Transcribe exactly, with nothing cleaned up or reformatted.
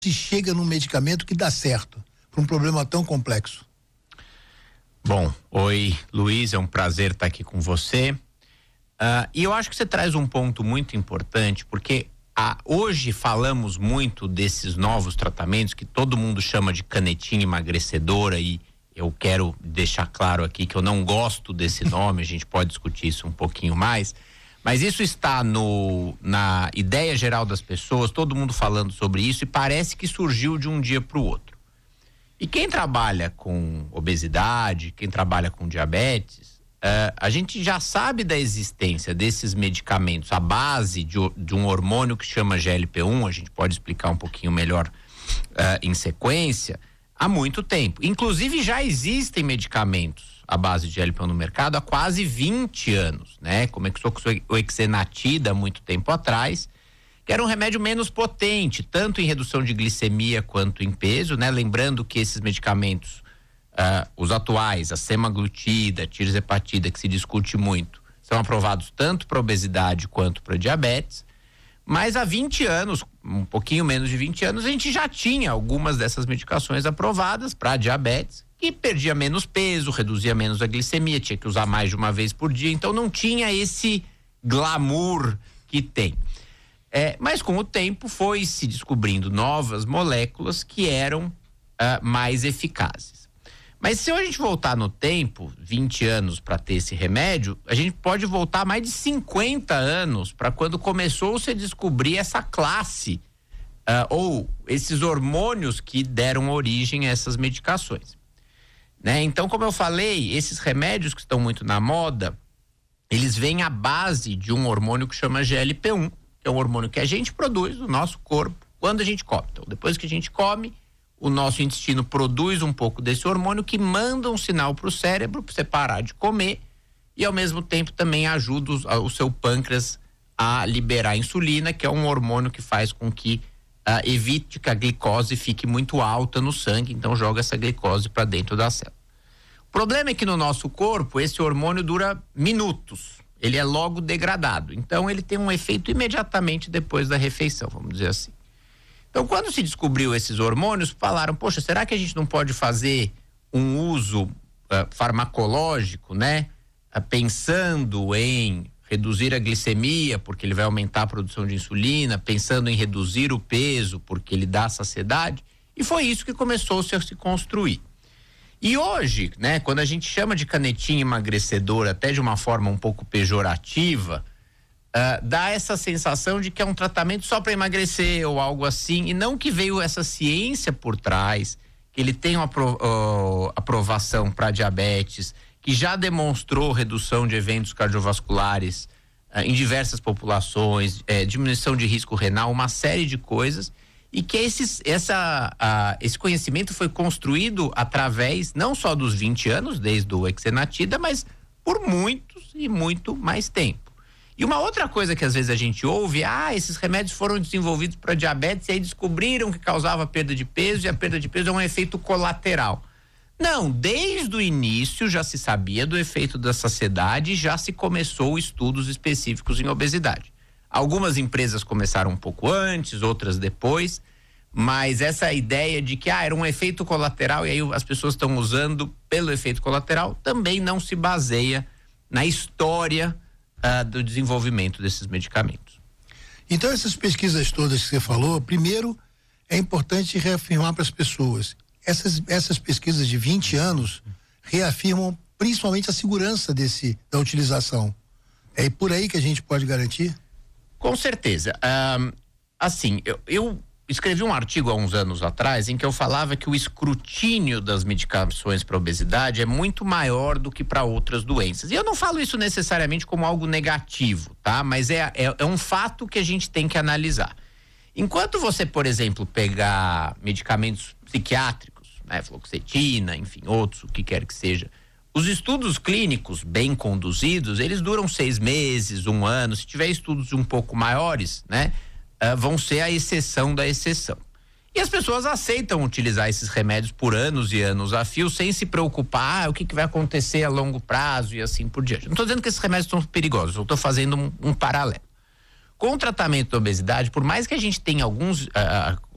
se chega num medicamento que dá certo para um problema tão complexo? Bom, oi Luiz, é um prazer estar aqui com você. Uh, e eu acho que você traz um ponto muito importante, porque ah, hoje falamos muito desses novos tratamentos que todo mundo chama de canetinha emagrecedora, e eu quero deixar claro aqui que eu não gosto desse nome, a gente pode discutir isso um pouquinho mais, mas isso está no, na ideia geral das pessoas, todo mundo falando sobre isso, e parece que surgiu de um dia para o outro. E quem trabalha com obesidade, quem trabalha com diabetes, uh, a gente já sabe da existência desses medicamentos à base de, de um hormônio que chama G L P um, a gente pode explicar um pouquinho melhor uh, em sequência, há muito tempo. Inclusive já existem medicamentos à base de G L P um no mercado há quase vinte anos, né? Começou com o Exenatida há muito tempo atrás, que era um remédio menos potente, tanto em redução de glicemia quanto em peso, né? Lembrando que esses medicamentos, uh, os atuais, a semaglutida, a tirzepatida, que se discute muito, são aprovados tanto para obesidade quanto para diabetes, mas há vinte anos, um pouquinho menos de vinte anos, a gente já tinha algumas dessas medicações aprovadas para diabetes, que perdia menos peso, reduzia menos a glicemia, tinha que usar mais de uma vez por dia, então não tinha esse glamour que tem. É, mas com o tempo foi se descobrindo novas moléculas que eram uh, mais eficazes. Mas se a gente voltar no tempo, vinte anos para ter esse remédio, a gente pode voltar mais de cinquenta anos para quando começou-se a descobrir essa classe uh, ou esses hormônios que deram origem a essas medicações. Né? Então, como eu falei, esses remédios que estão muito na moda, eles vêm à base de um hormônio que chama G L P um, que é um hormônio que a gente produz no nosso corpo quando a gente come. Então, depois que a gente come, o nosso intestino produz um pouco desse hormônio que manda um sinal para o cérebro para você parar de comer e, ao mesmo tempo, também ajuda o, o seu pâncreas a liberar insulina, que é um hormônio que faz com que uh, evite que a glicose fique muito alta no sangue, então joga essa glicose para dentro da célula. O problema é que no nosso corpo esse hormônio dura minutos. Ele é logo degradado, então ele tem um efeito imediatamente depois da refeição, vamos dizer assim. Então, quando se descobriu esses hormônios, falaram, poxa, será que a gente não pode fazer um uso uh, farmacológico, né? Uh, pensando em reduzir a glicemia, porque ele vai aumentar a produção de insulina, pensando em reduzir o peso, porque ele dá saciedade, e foi isso que começou-se a se construir. E hoje, né, quando a gente chama de canetinha emagrecedora, até de uma forma um pouco pejorativa, uh, dá essa sensação de que é um tratamento só para emagrecer ou algo assim, e não que veio essa ciência por trás, que ele tem uma apro- uh, aprovação para diabetes, que já demonstrou redução de eventos cardiovasculares uh, em diversas populações, eh, diminuição de risco renal, uma série de coisas, e que esses, essa, uh, esse conhecimento foi construído através não só dos vinte anos, desde o Exenatida, mas por muitos e muito mais tempo. E uma outra coisa que às vezes a gente ouve, ah, esses remédios foram desenvolvidos para diabetes e aí descobriram que causava perda de peso e a perda de peso é um efeito colateral. Não, desde o início já se sabia do efeito da saciedade e já se começou estudos específicos em obesidade. Algumas empresas começaram um pouco antes, outras depois, mas essa ideia de que ah, era um efeito colateral e aí as pessoas estão usando pelo efeito colateral também não se baseia na história uh, do desenvolvimento desses medicamentos. Então, essas pesquisas todas que você falou, primeiro é importante reafirmar para as pessoas, essas, essas pesquisas de vinte anos reafirmam principalmente a segurança desse, da utilização. É por aí que a gente pode garantir? Com certeza. Um, assim, eu, eu escrevi um artigo há uns anos atrás em que eu falava que o escrutínio das medicações para obesidade é muito maior do que para outras doenças. E eu não falo isso necessariamente como algo negativo, tá? Mas é, é, é um fato que a gente tem que analisar. Enquanto você, por exemplo, pegar medicamentos psiquiátricos, né, fluoxetina, enfim, outros, o que quer que seja, os estudos clínicos bem conduzidos, eles duram seis meses, um ano. Se tiver estudos um pouco maiores, né, uh, vão ser a exceção da exceção. E as pessoas aceitam utilizar esses remédios por anos e anos a fio, sem se preocupar, ah, o que, que vai acontecer a longo prazo e assim por diante. Não estou dizendo que esses remédios são perigosos, eu estou fazendo um, um paralelo. Com o tratamento da obesidade, por mais que a gente tenha alguns uh,